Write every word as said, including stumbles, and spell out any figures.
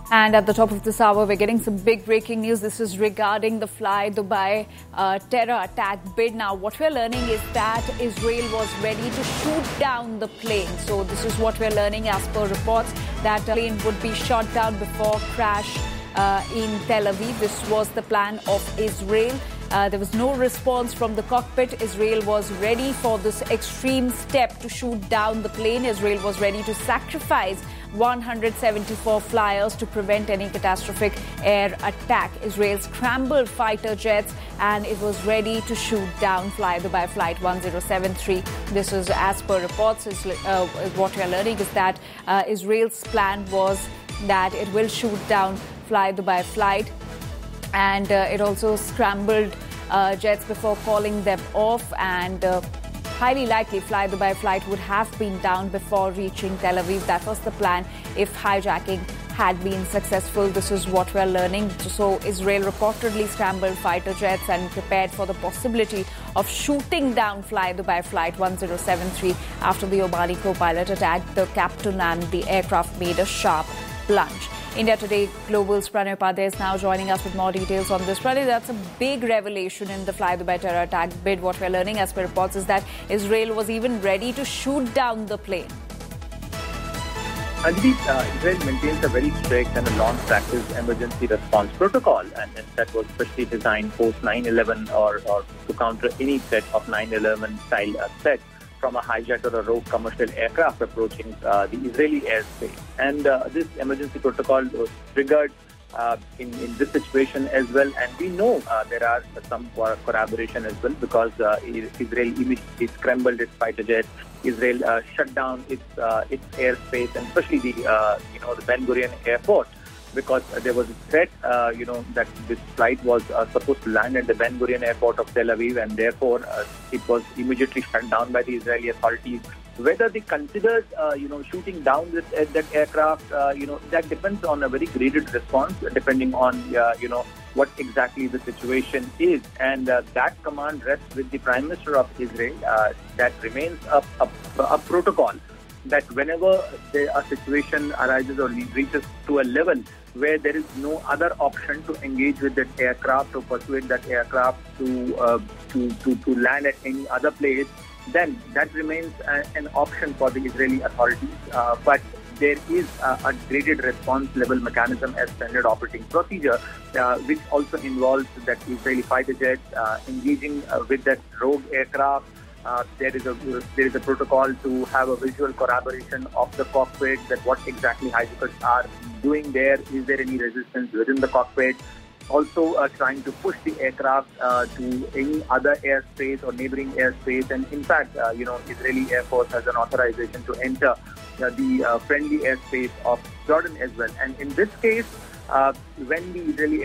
And at the top of this hour, we're getting some big breaking news. This is regarding the Fly Dubai uh, terror attack bid. Now, what we're learning is that Israel was ready to shoot down the plane. So this is what we're learning as per reports, that the plane would be shot down before crash uh, in Tel Aviv. This was the plan of Israel. Uh, there was no response from the cockpit. Israel was ready for this extreme step to shoot down the plane. Israel was ready to sacrifice one hundred seventy-four flyers to prevent any catastrophic air attack. Israel scrambled fighter jets and it was ready to shoot down Fly Dubai Flight one zero seven three. This is as per reports. Is, uh, what we are learning is that uh, Israel's plan was that it will shoot down Fly Dubai Flight, and uh, it also scrambled uh, jets before calling them off, and uh, highly likely Fly Dubai Flight would have been down before reaching Tel Aviv. That was the plan if hijacking had been successful. This is what we're learning. So Israel reportedly scrambled fighter jets and prepared for the possibility of shooting down Fly Dubai Flight one zero seven three after the Omani co-pilot attacked the captain and the aircraft made a sharp plunge. India Today Global's Pranay Upadhyay is now joining us with more details on this. Pranay, that's a big revelation in the Fly Dubai terror attack bid. What we're learning as per reports is that Israel was even ready to shoot down the plane. Anjali, uh, Israel maintains a very strict and a long-practiced emergency response protocol, and that was specially designed post nine eleven or, or to counter any threat of nine eleven style uh, threat from a hijacked or a rogue commercial aircraft approaching uh, the Israeli airspace. And uh, this emergency protocol was triggered uh, in, in this situation as well. And we know uh, there are some corroboration as well, because uh, Israel immediately scrambled its fighter jets. Israel uh, shut down its uh, its airspace, and especially the uh, you know the Ben Gurion airport, because uh, there was a threat, uh, you know, that this flight was uh, supposed to land at the Ben Gurion airport of Tel Aviv, and therefore uh, it was immediately shut down by the Israeli authorities. Whether they considered, uh, you know, shooting down this, uh, that aircraft, uh, you know, that depends on a very graded response, depending on, uh, you know, what exactly the situation is. And uh, that command rests with the Prime Minister of Israel. Uh, that remains a, a, a protocol that whenever there a situation arises or reaches to a level where there is no other option to engage with that aircraft or persuade that aircraft to uh, to, to to land at any other place, then that remains a, an option for the Israeli authorities. Uh, but there is a, a graded response level mechanism as standard operating procedure, uh, which also involves that Israeli fighter jets uh, engaging uh, with that rogue aircraft. Uh, there is a there is a protocol to have a visual corroboration of the cockpit, that what exactly hijackers are doing there. Is there any resistance within the cockpit? Also uh, trying to push the aircraft uh, to any other airspace or neighboring airspace. And in fact, uh, you know, Israeli Air Force has an authorization to enter uh, the uh, friendly airspace of Jordan as well. And in this case, uh, when the Israeli